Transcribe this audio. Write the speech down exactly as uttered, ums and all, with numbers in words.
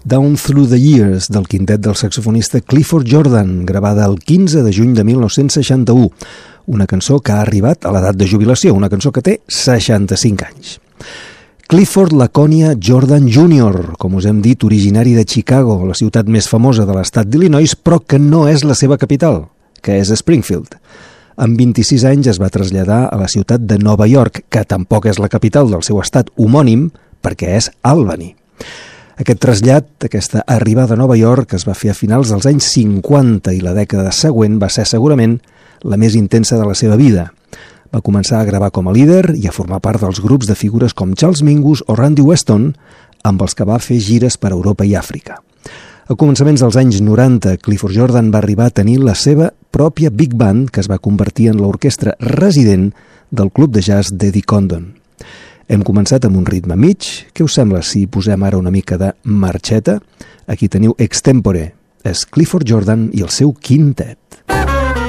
Down Through the Years, del quintet del saxofonista Clifford Jordan, gravada el quinze de juny de mil nou-cents seixanta-u, una cançó que ha arribat a l'edat de jubilació, una cançó que té seixanta-cinc anys. Clifford Laconia Jordan júnior, com us hem dit, originari de Chicago, la ciutat més famosa de l'estat d'Illinois, però que no és la seva capital, que és Springfield. Amb vint-i-sis anys es va traslladar a la ciutat de Nova York, que tampoc és la capital del seu estat homònim, perquè és Albany. Aquest trasllat, aquesta arribada a Nova York, es va fer a finals dels anys cinquanta i la dècada següent va ser segurament la més intensa de la seva vida. Va començar a gravar com a líder i a formar part dels grups de figures com Charles Mingus o Randy Weston, amb els que va fer gires per Europa i Àfrica. A començaments dels anys noranta, Clifford Jordan va arribar a tenir la seva pròpia big band, que es va convertir en l'orquestra resident del club de jazz d'Eddie Condon. Hem començat amb un ritme mig. Què us sembla si posem ara una mica de marxeta? Aquí teniu Extempore. És Clifford Jordan i el seu quintet.